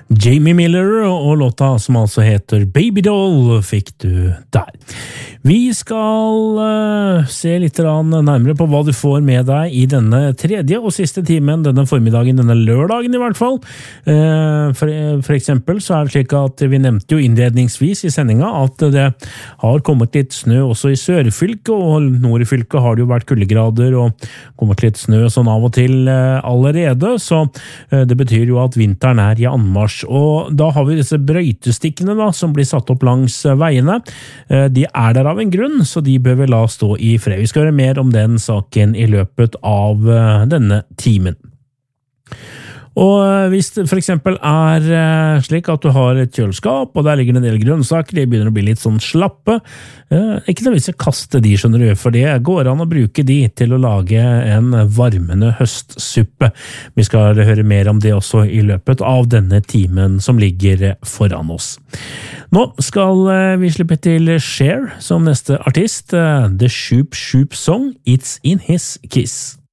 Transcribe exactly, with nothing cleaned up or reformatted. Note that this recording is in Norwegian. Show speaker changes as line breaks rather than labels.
Jamie Miller og låta som altså heter Baby Doll fikk du der. Vi skal uh, se litt nærmere på hva du får med deg i denne tredje og siste timen, denne formiddagen, denne lørdagen i hvert fall. Uh, for, for eksempel så er det slik at vi nevnte jo innledningsvis i sendinga at det har kommet litt snø også i Sørfylket, og nord i fylket har det jo vært kuldegrader og kommet litt snø sånn av og til uh, allerede, så uh, det betyr jo at vinteren er i anmarsj. Og da har vi disse brøytestikkene da, som blir satt opp langs veiene. De er der av en grunn, så de bør vi la stå i fred. Vi skal høre mer om den saken i løpet av denne timen. Og hvis det for eksempel er slik at du har et kjøleskap, og der ligger en del grønnsaker, de begynner å bli litt sånn slappe, ikke nødvendigvis å kaste de, skjønner du, for det går an å bruke de til å lage en varmende høstsuppe. Vi skal høre mer om det også i løpet av denne timen som ligger foran oss. Nå skal vi slippe til Cher som neste artist, The Shoop Shoop Song, It's in His Kiss.